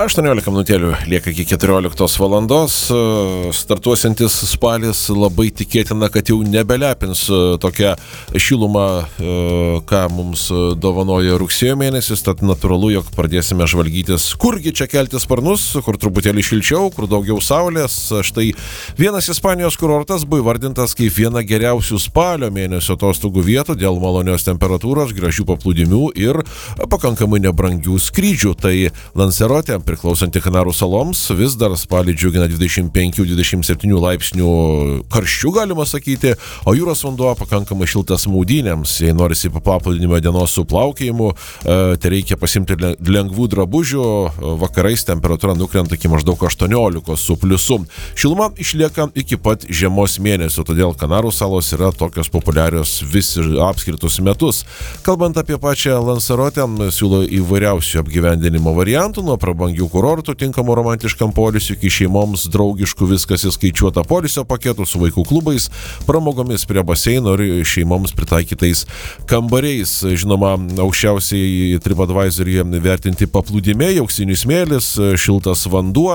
18 minutėlių lieka iki 14 valandos. Startuosiantis spalis labai tikėtina, kad jau nebelepins tokia šiluma, ką mums dovanoja rugsėjo mėnesis, tad natūralu, jog pradėsime žvalgytis, kurgi čia kelti sparnus, kur truputėlį šilčiau, kur daugiau saulės. Štai vienas Ispanijos kurortas buvo įvardintas kaip viena geriausių spalio mėnesio atostogų vietų dėl malonios temperatūros, gražių paplūdimių ir pakankamai nebrangių skrydžių. Tai Lanzarote, priklausanti Kanarų saloms, vis dar spalį džiugina 25-27 laipsnių karščių, galima sakyti, o jūros vanduo pakankamai šiltas maudynėms. Jei norisi paplūdimio dienos su plaukėjimu, tai reikia pasimti lengvų drabužių, vakarais temperatūra nukrenta iki maždaug 18 su pliusu. Šiluma išlieka iki pat žiemos mėnesio, todėl Kanarų salos yra tokios populiarios vis apskritus metus. Kalbant apie pačią Lanzarote, siūlo įvairiausių apgyvendinimo variantų, nuo prabangių kurortų tinkamų romantiškam poilsiui iki šeimoms draugiškų viskas įskaičiuota poilsio paketų su vaikų klubais, pramogomis prie baseino ir šeimoms pritaikytais kambariais. Žinoma, aukščiausiai TripAdvisoryje vertinti paplūdimiai, auksinis smėlis, šiltas vanduo.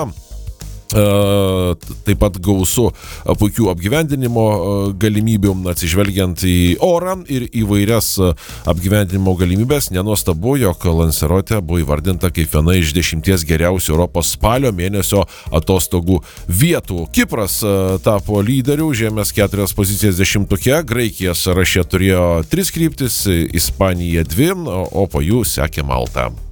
Taip pat gausu puikių apgyvendinimo galimybių, atsižvelgiant į orą ir įvairias apgyvendinimo galimybės. Nenuostabu, jog Lanzarote buvo įvardinta kaip viena iš 10 geriausių Europos spalio mėnesio atostogų vietų. Kipras tapo lyderiu, užėmęs 4 pozicijas 10-tuke, Graikija sąraše turėjo 3 kryptis, Ispanija 2, o po jų sekė Malta.